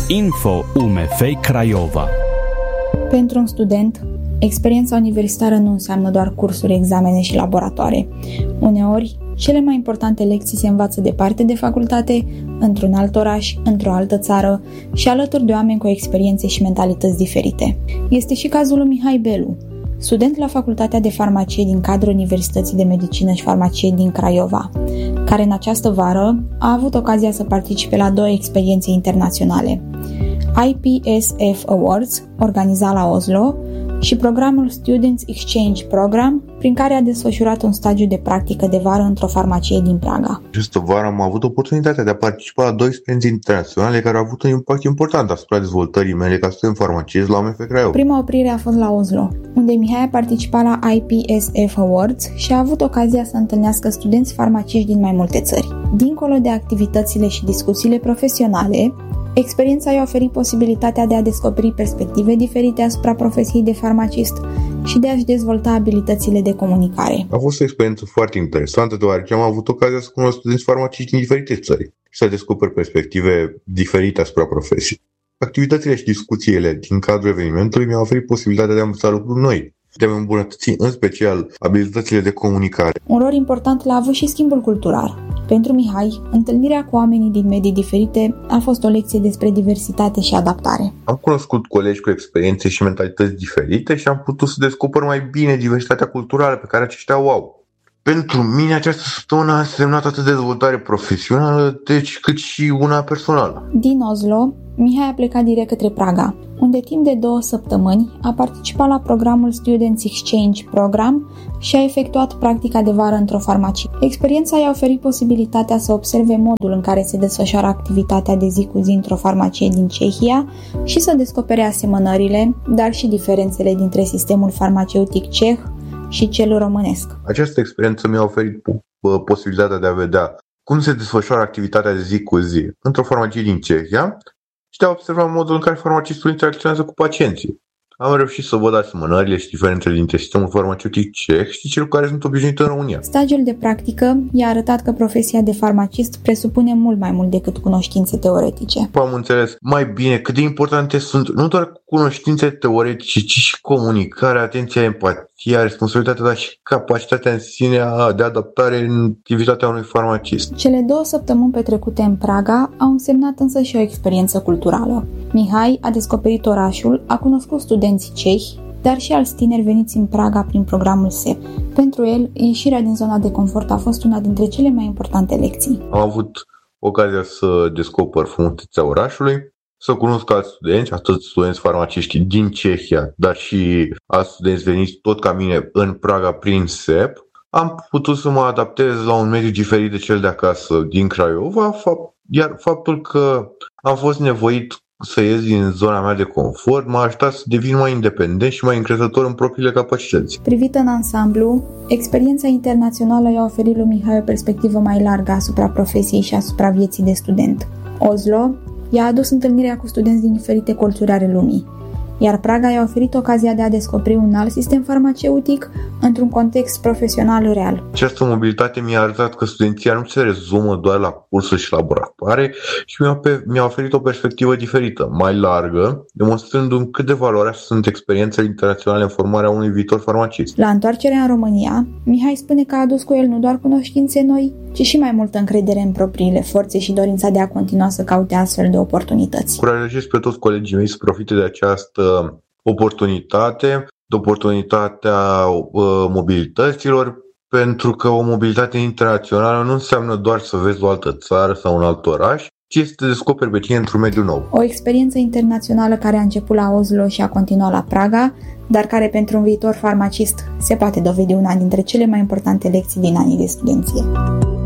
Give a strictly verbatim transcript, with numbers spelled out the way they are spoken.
Info U M F Craiova. Pentru un student, experiența universitară nu înseamnă doar cursuri, examene și laboratoare. Uneori, cele mai importante lecții se învață departe de facultate, într-un alt oraș, într-o altă țară și alături de oameni cu experiențe și mentalități diferite. Este și cazul lui Mihai Belu, student la Facultatea de Farmacie din cadrul Universității de Medicină și Farmacie din Craiova, care în această vară a avut ocazia să participe la două experiențe internaționale, I P S F Awards, organizat la Oslo, și programul Students Exchange Program, prin care a desfășurat un stagiu de practică de vară într-o farmacie din Praga. Această vară am avut oportunitatea de a participa la două experiențe internaționale care au avut un impact important asupra dezvoltării mele ca student farmacist la U M F Craiova. Prima oprire a fost la Oslo, unde Mihai a participat la I P S F Awards și a avut ocazia să întâlnească studenți farmaciști din mai multe țări. Dincolo de activitățile și discuțiile profesionale, experiența i-a oferit posibilitatea de a descoperi perspective diferite asupra profesiei de farmacist și de a-și dezvolta abilitățile de comunicare. A fost o experiență foarte interesantă, deoarece am avut ocazia să cunosc studenți farmaciști din diferite țări și să descoper perspective diferite asupra profesiei. Activitățile și discuțiile din cadrul evenimentului mi-au oferit posibilitatea de a învăța lucruri noi, de a îmbunătăți în special abilitățile de comunicare. Un rol important l-a avut și schimbul cultural. Pentru Mihai, întâlnirea cu oamenii din medii diferite a fost o lecție despre diversitate și adaptare. Am cunoscut colegi cu experiențe și mentalități diferite și am putut să descoper mai bine diversitatea culturală pe care aceștia o au. Pentru mine această săptămână a însemnat atât dezvoltare profesională, deci cât și una personală. Din Oslo, Mihai a plecat direct către Praga, unde timp de două săptămâni a participat la programul Students Exchange Program și a efectuat practica de vară într-o farmacie. Experiența i-a oferit posibilitatea să observe modul în care se desfășoară activitatea de zi cu zi într-o farmacie din Cehia și să descopere asemănările, dar și diferențele dintre sistemul farmaceutic ceh și cel românesc. Această experiență mi-a oferit posibilitatea de a vedea cum se desfășoară activitatea de zi cu zi într-o farmacie din Cehia și de a observa modul în care farmacistul interacționează cu pacienții. Am reușit să văd asemănările și diferențele dintre sistemul farmaceutic ceh și cel cu care sunt obișnuit în România. Stagiul de practică i-a arătat că profesia de farmacist presupune mult mai mult decât cunoștințe teoretice. Am înțeles mai bine cât de importante sunt nu doar cunoștințe teoretice, ci și comunicarea, atenția, empatia, responsabilitatea, dar și capacitatea în sine de adaptare în activitatea unui farmacist. Cele două săptămâni petrecute în Praga au însemnat însă și o experiență culturală. Mihai a descoperit orașul, a cunoscut studenții cehi, dar și alți tineri veniți în Praga prin programul S E P. Pentru el, ieșirea din zona de confort a fost una dintre cele mai importante lecții. Am avut ocazia să descoper frumusețea orașului, să cunosc alți studenți, atât studenți farmaciști din Cehia, dar și alți studenți veniți tot ca mine în Praga prin S E P. Am putut să mă adaptez la un mediu diferit de cel de acasă din Craiova, iar faptul că am fost nevoit să ies din zona mea de confort m-a ajutat să devin mai independent și mai încrezător în propriile capacități. Privită în ansamblu, experiența internațională i-a oferit lui Mihai o perspectivă mai largă asupra profesiei și asupra vieții de student. Oslo i-a adus întâlnirea cu studenți din diferite colțuri ale lumii, iar Praga i-a oferit ocazia de a descoperi un alt sistem farmaceutic într-un context profesional real. Această mobilitate mi-a arătat că studenția nu se rezumă doar la cursuri și laboratoare și mi-a, pe, mi-a oferit o perspectivă diferită, mai largă, demonstrându-mi cât de valoroase sunt experiențele internaționale în formarea unui viitor farmacist. La întoarcerea în România, Mihai spune că a adus cu el nu doar cunoștințe noi, ci și mai multă încredere în propriile forțe și dorința de a continua să caute astfel de oportunități. Încurajez pe toți colegii mei să profite de această oportunitate, de oportunitatea uh, mobilităților, pentru că o mobilitate internațională nu înseamnă doar să vezi o altă țară sau un alt oraș, ci să te descoperi pe tine într-un mediu nou. O experiență internațională care a început la Oslo și a continuat la Praga, dar care pentru un viitor farmacist se poate dovedi una dintre cele mai importante lecții din anii de studenție.